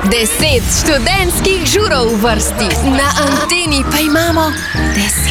10 študentskih žurov v vrsti, na anteni pa imamo 10